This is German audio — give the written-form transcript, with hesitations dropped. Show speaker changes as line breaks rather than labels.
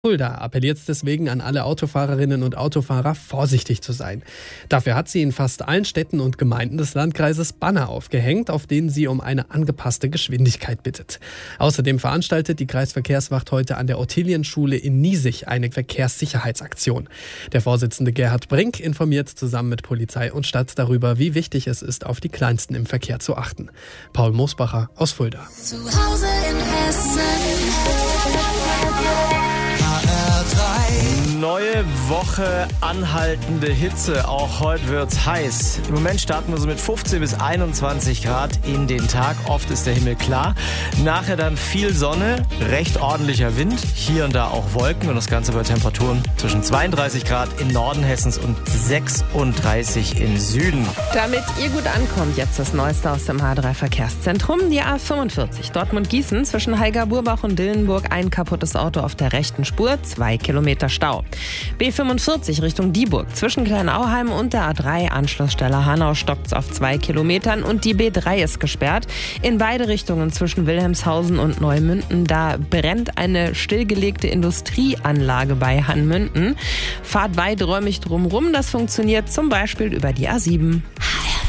Fulda appelliert deswegen an alle Autofahrerinnen und Autofahrer, vorsichtig zu sein. Dafür hat sie in fast allen Städten und Gemeinden des Landkreises Banner aufgehängt, auf denen sie um eine angepasste Geschwindigkeit bittet. Außerdem veranstaltet die Kreisverkehrswacht heute an der Ottilienschule in Niesig eine Verkehrssicherheitsaktion. Der Vorsitzende Gerhard Brink informiert zusammen mit Polizei und Stadt darüber, wie wichtig es ist, auf die Kleinsten im Verkehr zu achten. Paul Mosbacher aus Fulda.
Zu Hause in Hessen.
Neue Woche, anhaltende Hitze. Auch heute wird's heiß. Im Moment starten wir so mit 15 bis 21 Grad in den Tag. Oft ist der Himmel klar. Nachher dann viel Sonne, recht ordentlicher Wind. Hier und da auch Wolken. Und das Ganze bei Temperaturen zwischen 32 Grad im Norden Hessens und 36 im Süden.
Damit ihr gut ankommt, jetzt das Neueste aus dem H3 Verkehrszentrum. Die A45 Dortmund-Gießen zwischen Heiger-Burbach und Dillenburg. Ein kaputtes Auto auf der rechten Spur, 2 Kilometer Stau. B45 Richtung Dieburg zwischen Kleinauheim und der A3 Anschlussstelle Hanau stockt's auf 2 Kilometern und die B3 ist gesperrt. In beide Richtungen zwischen Wilhelmshausen und Neumünden, da brennt eine stillgelegte Industrieanlage bei Hanmünden. Fahrt weiträumig drumrum, das funktioniert zum Beispiel über die A7.